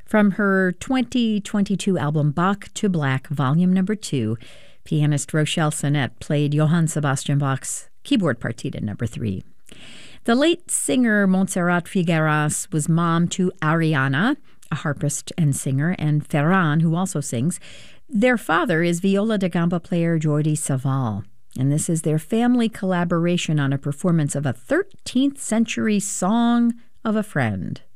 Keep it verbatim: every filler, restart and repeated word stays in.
From her twenty twenty-two album Bach to Black, Volume Number two, pianist Rochelle Sinnett played Johann Sebastian Bach's keyboard partita number three. The late singer Montserrat Figueras was mom to Ariana, a harpist and singer, and Ferran, who also sings. Their father is viola da gamba player Jordi Savall, and this is their family collaboration on a performance of a thirteenth century song of a friend.